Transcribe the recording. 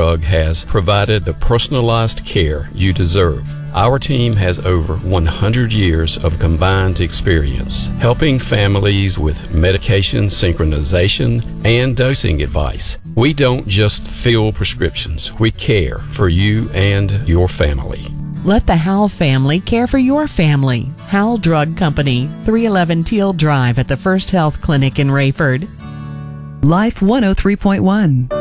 Drug has provided the personalized care you deserve. Our team has over 100 years of combined experience helping families with medication synchronization and dosing advice. We don't just fill prescriptions, we care for you and your family. Let the Howell family care for your family. Howell Drug Company, 311 Teal Drive at the First Health Clinic in Rayford. Life 103.1.